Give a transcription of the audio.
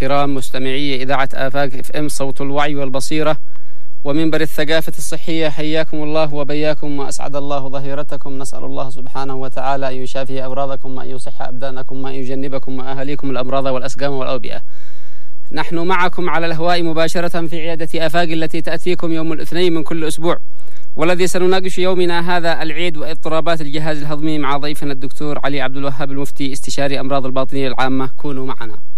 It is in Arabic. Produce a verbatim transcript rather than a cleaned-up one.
الكرام مستمعي إذاعة آفاق اف ام صوت الوعي والبصيرة ومنبر الثقافة الصحية، حياكم الله وبياكم وأسعد الله ظهيرتكم. نسأل الله سبحانه وتعالى أن يشافي أمراضكم وأن يصح أبدانكم وأن يجنبكم وأهليكم الأمراض والأسقام والأوبئة. نحن معكم على الهواء مباشرة في عيادة آفاق التي تأتيكم يوم الاثنين من كل أسبوع، والذي سنناقش يومنا هذا العيد واضطرابات الجهاز الهضمي مع ضيفنا الدكتور علي عبد الوهاب المفتي استشاري أمراض الباطنية العامة. كونوا معنا.